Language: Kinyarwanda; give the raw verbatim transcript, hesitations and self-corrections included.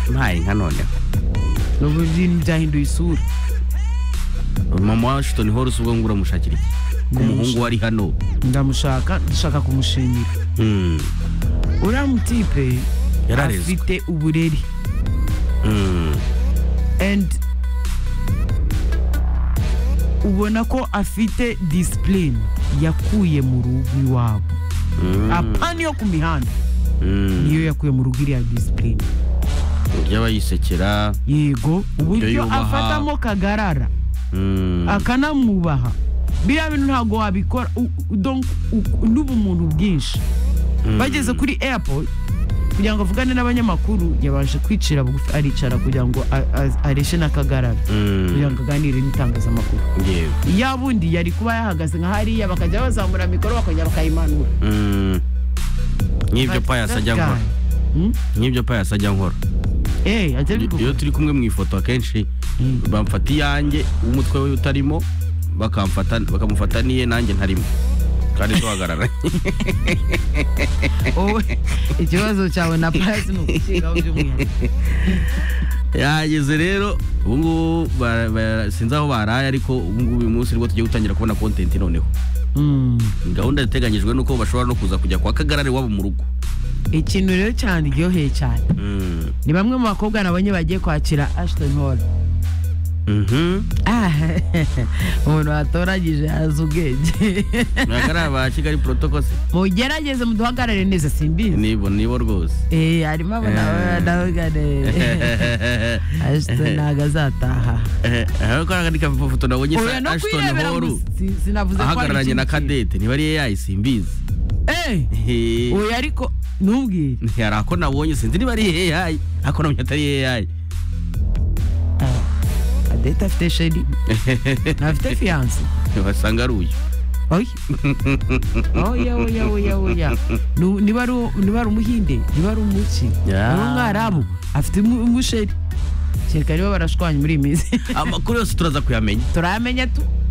mpaye nka none ubu ibintu byahinduye isura. mama wa Ashton Horus ubwo ngura mushakira iki ku muhungu wari hano ndamushaka ndashaka kumushimira. mm uriya mutipe yararezwe afite uburere mm and ubona ko afite discipline yakuye mu rugo iwabo. mm apani yo ku mihanda mm niyo yakuye mu rugo iriya discipline. y'abayisekera yego uburyo yubaha. afatamo kagarara mm akanamwubaha biriya bintu ntabwo wabikora u- u- donc u- n'ubumuntu bwinshi. mm. bageze kuri airport kugira ngo avugane n'abanyamakuru yabanje kwicira bugufi aricara kugira ngo a- a- areshe n'akagarara kugira mm ngo aganire n'itangazamakuru. yewe yabundi yari kuba yahagaze nka hariya bakajya bazamura mikoro bakongera bakayimanura. mm nk'ibyo Pius ajya nkora Hmm? nk'ibyo Pius ajya nkora Eh, ajya iyo bigukora. turi kumwe mu ifoto akenshi Mm. bamfata iyanjye umutwe we utarimo bakamfata bakamufata niye nanjye ntarimo kandi tuhagarara Wowe ikibazo cyawe na Pius ni ukukiraho by'umwihariko. yageze rero ubu ngubu ba- ba- sinzi aho baraye ariko ubu ngubu uyu munsi nibwo tugiye gutangira kubona content noneho. Mm. gahunda yateganyijwe nuko bashobora no kuza kujya kwa kagarare wabo mu rugo. ikintu rero cyane iryoheye cyane mm ni bamwe mu bakobwa nabonye bagiye kwakira Ashton Hall. mhm Ah, umuntu watoranyije azi ubwenge. nakara ba Kigali protocol se mugerageze muduhagarare neza simbizi. nibo nibo rwose Eh, harimo abana ndabugane Ashton ntago azataha. aho ko arandika foto nabonye Oya, no Ashton kwirebera Hall mu- si- sinavuze ko ari ahagararanye na ikindi kintu. Cadette ntibari yayi simbizi. Eh, oya ariko ntumbwire. yari ako nabonye sinzi niba ari yayi ako nabonye atari yayi. Cadette afite sheri ntafite fiance. basanga ari uyu. Oya oya oya oya oya Nu- niba ari niba ari umuhinde niba ari umuki Ya. niba umwarabu afite umu- umusheri kereka niba barashwanya muri iyi minsi. amakuru yose turaza kuyamenya. turamenya tu